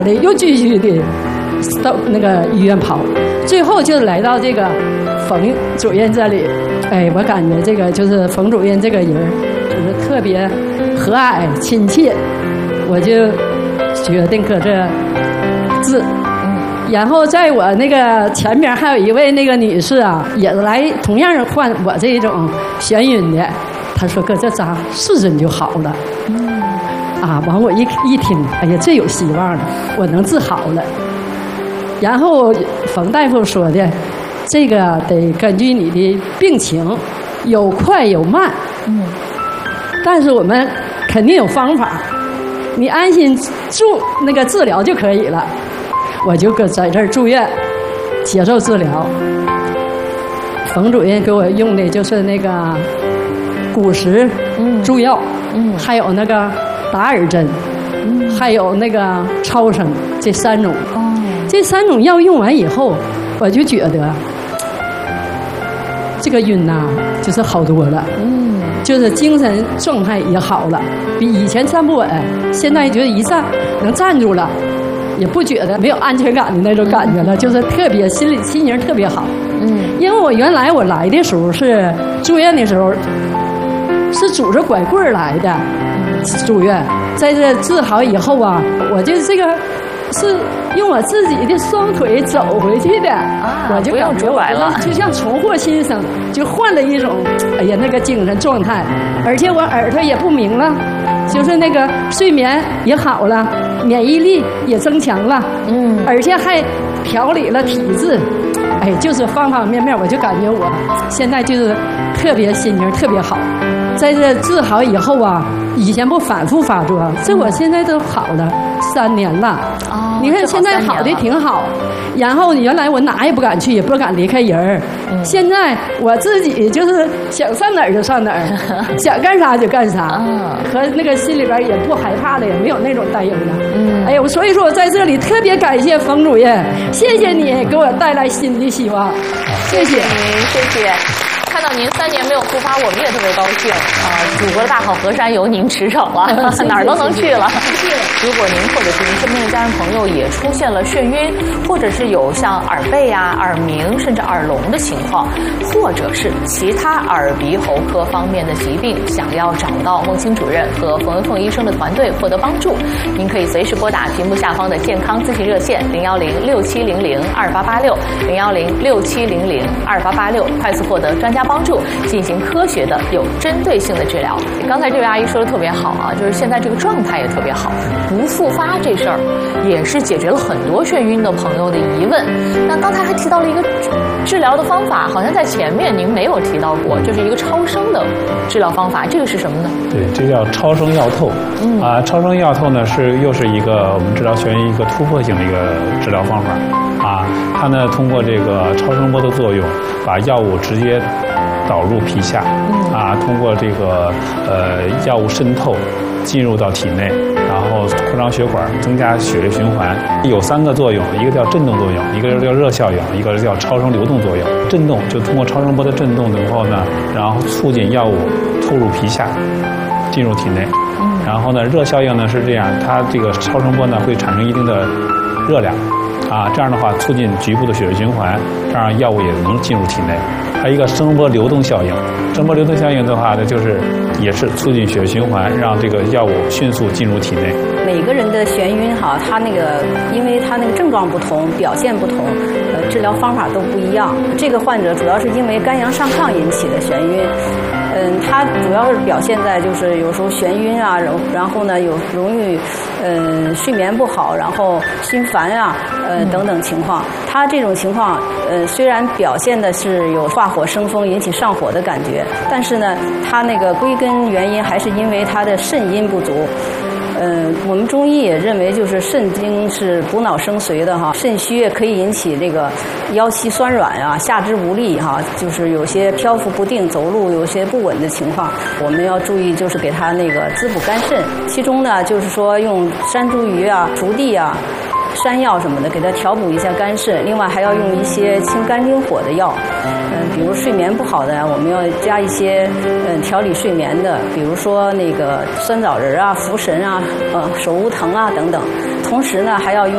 又继续的到那个医院跑，最后就来到这个冯主任这里。哎，我感觉这个就是冯主任这个人，就是特别和蔼亲切，我就决定搁这治。然后在我那个前边还有一位那个女士啊，也来同样患我这种眩晕的，她说搁这扎4针就好了。啊，完我一听，哎呀，这有希望了，我能治好了。然后冯大夫说的，这个得根据你的病情，有快有慢。但是我们肯定有方法，你安心那个治疗就可以了。我就在这儿住院接受治疗。冯主任给我用的就是那个骨石注药，还有那个达尔针，还有那个超声，这3种。这3种药用完以后，我就觉得这个晕呐，就是好多了。就是精神状态也好了，比以前站不稳，现在觉得一站能站住了。也不觉得没有安全感的那种感觉了，就是特别心情特别好。因为我原来我来的时候是住院的时候，是拄着拐棍来的住院，在这治好以后啊，我就这个是用我自己的双腿走回去的，我就感觉我就像重获新生，就换了一种哎呀那个精神状态，而且我耳朵也不明了。就是那个睡眠也好了，免疫力也增强了，而且还调理了体质，哎，就是方方面面，我就感觉我现在就是特别心情特别好。在这治好以后啊，以前不反复发作，这我现在都好了3年了。你看现在好的挺好，然后原来我哪也不敢去，也不敢离开人，现在我自己就是想上哪儿就上哪儿，想干啥就干啥，和那个心里边也不害怕了，也没有那种担忧了。哎呀，所以说我在这里特别感谢冯主任，谢谢你给我带来新的希望，谢谢您，谢谢。看到您3年没有复发，我们也特别高兴啊！祖国的大好河山由您驰骋了，哪儿都能去了。如果您或者是您身边的家人朋友也出现了眩晕，或者是有像耳背啊、耳鸣甚至耳聋的情况，或者是其他耳鼻喉科方面的疾病，想要找到孟青主任和冯文凤医生的团队获得帮助，您可以随时拨打屏幕下方的健康咨询热线010-6700-2886，010-6700-2886，快速获得专家帮助，进行科学的有针对性的治疗。刚才这位阿姨说的特别好啊，就是现在这个状态也特别好，不复发这事儿也是解决了很多眩晕的朋友的疑问。那刚才还提到了一个治疗的方法，好像在前面您没有提到过，就是一个超声的治疗方法，这个是什么呢？ 对，这叫超声药透。超声药透呢又是一个我们治疗眩晕一个突破性的一个治疗方法。它呢通过这个超声波的作用，把药物直接导入皮下，通过这个药物渗透进入到体内，然后扩张血管，增加血液循环。有3个作用，一个叫振动作用，一个叫热效应，一个叫超声流动作用。振动就通过超声波的振动以后呢，然后促进药物透入皮下，进入体内。然后呢，热效应呢是这样，它这个超声波呢会产生一定的热量。这样的话促进局部的血液循环，这样药物也能进入体内。还有一个声波流动效应，声波流动效应的话呢，也是促进血液循环，让这个药物迅速进入体内。 每个人的眩晕它那个，因为它那个症状不同，表现不同，治疗方法都不一样。这个患者主要是因为肝阳上亢引起的眩晕。它主要是表现在就是有时候眩晕啊，然后呢容易睡眠不好，然后心烦啊，等等情况。它这种情况虽然表现的是有化火生风引起上火的感觉，但是呢它那个归根原因还是因为它的肾阴不足。我们中医也认为，就是肾经是补脑生髓的肾虚也可以引起这个腰膝酸软啊、下肢无力就是有些漂浮不定、走路有些不稳的情况。我们要注意，就是给他那个滋补肝肾，其中呢就是说用山茱萸啊、熟地啊、山药什么的给它调补一下肝肾，另外还要用一些清肝经火的药。比如睡眠不好的，我们要加一些调理睡眠的，比如说那个酸枣仁啊、茯神啊、手乌藤啊等等。同时呢，还要用